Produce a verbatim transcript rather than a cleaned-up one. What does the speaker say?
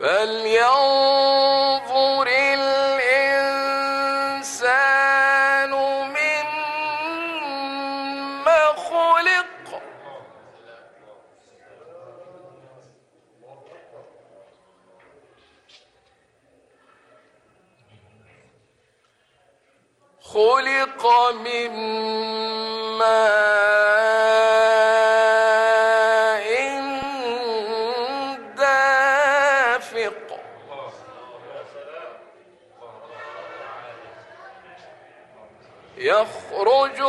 فلينظر الإنسان مما خلق خلق من ماء دافق يخرج